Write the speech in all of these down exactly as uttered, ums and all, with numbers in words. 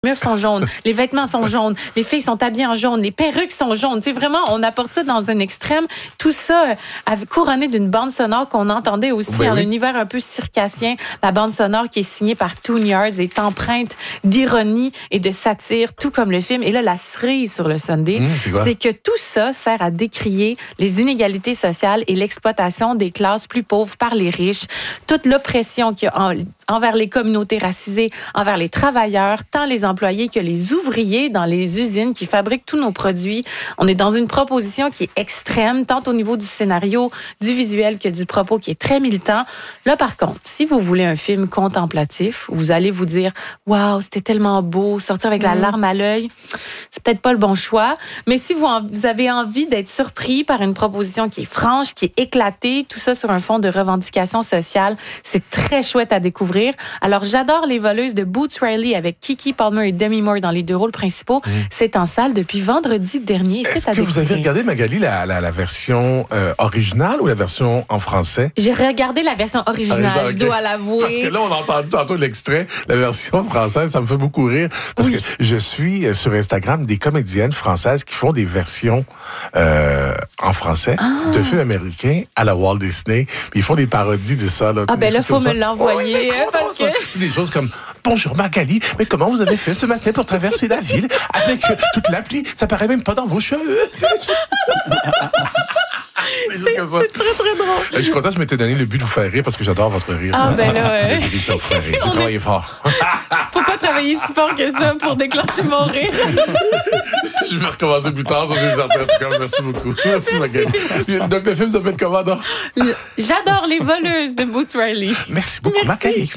murs sont jaunes, les vêtements sont jaunes, les filles sont habillées en jaune, les perruques sont jaunes. Tu sais, vraiment, on apporte ça dans un extrême. Tout ça euh, couronné d'une bande sonore qu'on entendait aussi ben en oui. un univers un peu circassien. La bande sonore qui est signée par Toon Yards est empreinte d'ironie et de satire, tout comme le film. Et là, la cerise sur le Sunday, mmh, c'est, c'est que tout ça sert à décrier les inégalités sociales et l'exploitation des classes plus pauvres par les riches, toute l'oppression qu'il y a en, envers les communautés racisées, envers les travailleurs, tant les employés que les ouvriers dans les usines qui fabriquent tous nos produits. On est dans une proposition qui est extrême, tant au niveau du scénario, du visuel que du propos, qui est très militant. Là, par contre, si vous voulez un film contemplatif, vous allez vous dire « Wow, c'était tellement beau, sortir avec la larme à l'œil », c'est peut-être pas le bon choix. Mais si vous, en, vous avez envie d'être surpris par une proposition qui est franche, qui est éclatée, tout ça sur un fond de revendication sociale, c'est très chouette à découvrir. Alors, j'adore Les Voleuses de Boots Riley avec Keke Palmer et Demi Moore dans les deux rôles principaux. Mmh. C'est en salle depuis vendredi dernier. Est-ce c'est à que vous avez regardé, Magali, la, la, la version euh, originale ou la version en français? J'ai regardé la version originale, ah, okay. Je dois l'avouer. Parce que là, on a entendu tantôt l'extrait, la version française, ça me fait beaucoup rire. Parce oui. que je suis sur Instagram des comédiennes françaises qui font des versions euh, en français ah. de films américains à la Walt Disney. Puis ils font des parodies de ça. Là, ah ben là, il faut me l'envoyer. Oh, parce que... Des choses comme « Bonjour Magali, mais comment vous avez fait ce matin pour traverser la ville avec euh, toute la pluie? Ça paraît même pas dans vos cheveux. » C'est, c'est très, très drôle. Je suis content, je m'étais donné le but de vous faire rire parce que j'adore votre rire. Ah, ben là, ouais. J'ai réussi à vous faire rire. J'ai travaillé est... fort. Faut pas travailler si fort que ça pour déclencher mon rire. Je vais recommencer plus tard, ça c'est certain. En tout cas, merci beaucoup. Merci, Magali. Donc, le film s'appelle comment, donc? J'adore Les Voleuses de Boots Riley. Merci beaucoup, Magali.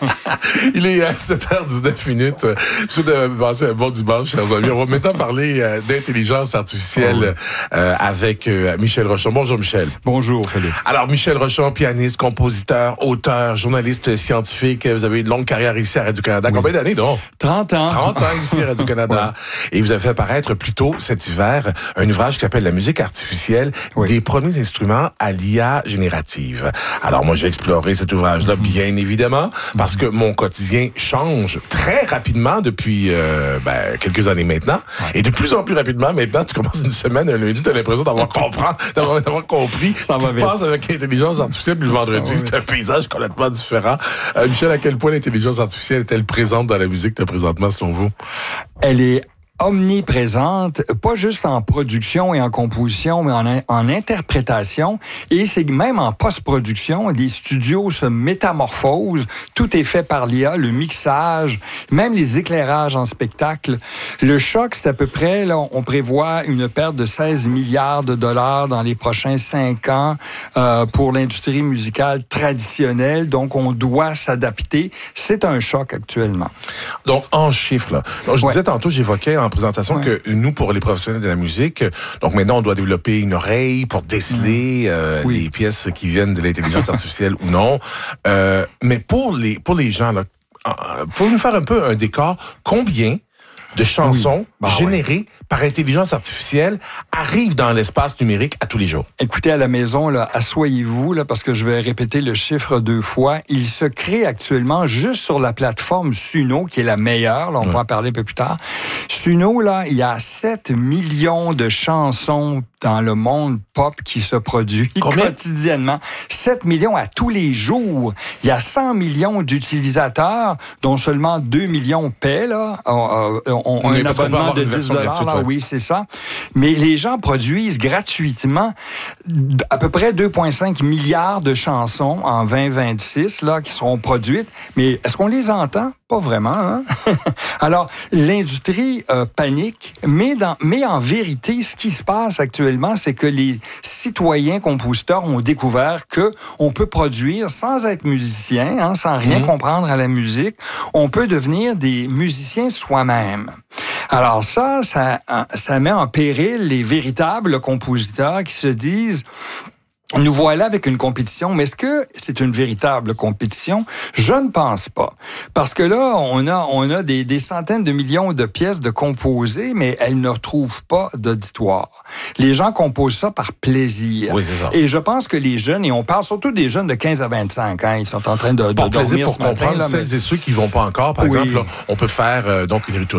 Il est à sept heures dix-neuf minutes. Je souhaite passer un bon dimanche, chers amis. On va maintenant parler euh, d'intelligence artificielle euh, avec euh, Michel Rochon. Bonjour, Michel. Bonjour, Philippe. Alors, Michel Rochon, pianiste, compositeur, auteur, journaliste scientifique. Vous avez une longue carrière ici à Radio-Canada. Oui. Combien d'années, donc? trente ans. trente ans ici à Radio-Canada. Ouais. Et vous avez fait apparaître plus tôt cet hiver un ouvrage qui s'appelle La musique artificielle, oui. des premiers instruments à l'I A générative. Alors, moi, j'ai exploré cet ouvrage-là, mm-hmm. bien évidemment, parce que mon quotidien change très rapidement depuis euh, ben, quelques années maintenant. Ouais. Et de plus en plus rapidement, maintenant, tu commences une semaine, un lundi, tu as l'impression d'avoir compris, d'avoir, d'avoir compris ce qui se vite. passe avec l'intelligence artificielle. Puis le vendredi, c'est un paysage complètement différent. Euh, Michel, à quel point l'intelligence artificielle est-elle présente dans la musique de présentement, selon vous? Elle est omniprésente, pas juste en production et en composition, mais en, en interprétation. Et c'est même en post-production. Les studios se métamorphosent. Tout est fait par l'I A, le mixage, même les éclairages en spectacle. Le choc, c'est à peu près, là, on prévoit une perte de seize milliards de dollars dans les prochains cinq ans euh, pour l'industrie musicale traditionnelle. Donc, on doit s'adapter. C'est un choc actuellement. Donc, en chiffres, là. Donc, je ouais. disais tantôt, j'évoquais en présentation ouais. que nous, pour les professionnels de la musique, donc maintenant, on doit développer une oreille pour déceler euh, oui. les pièces qui viennent de l'intelligence artificielle ou non. Euh, mais pour les pour les gens, là, pouvez-vous nous faire un peu un décor? Combien de chansons oui. bah, générées ouais. par intelligence artificielle arrivent dans l'espace numérique à tous les jours? Écoutez, à la maison, là, asseyez-vous, là, parce que je vais répéter le chiffre deux fois. Il se crée actuellement juste sur la plateforme Suno, qui est la meilleure. Là, on ouais. va en parler un peu plus tard. Suno, là, il y a sept millions de chansons dans le monde pop qui se produit Combien? quotidiennement. sept millions à tous les jours. Il y a cent millions d'utilisateurs, dont seulement deux millions paient, là. On, on, on a un abonnement de dix dollars, là, ouais. oui, c'est ça. Mais les gens produisent gratuitement à peu près deux virgule cinq milliards de chansons en vingt vingt-six, là, qui seront produites. Mais est-ce qu'on les entend? Pas vraiment, hein? Alors, l'industrie euh, panique, mais, dans, mais en vérité, ce qui se passe actuellement, c'est que les citoyens compositeurs ont découvert que on peut produire sans être musicien, hein, sans rien mmh. comprendre à la musique. On peut devenir des musiciens soi-même. Alors ça, ça, ça met en péril les véritables compositeurs qui se disent... Nous voilà avec une compétition, mais est-ce que c'est une véritable compétition? Je ne pense pas. Parce que là, on a, on a des, des centaines de millions de pièces de composées, mais elles ne retrouvent pas d'auditoire. Les gens composent ça par plaisir. Oui, c'est ça. Et je pense que les jeunes, et on parle surtout des jeunes de quinze à vingt-cinq ans, ils sont en train de, de par dormir plaisir pour ce matin, comprendre là, celles mais... et ceux qui ne vont pas encore. Par oui. exemple, là, on peut faire euh, donc une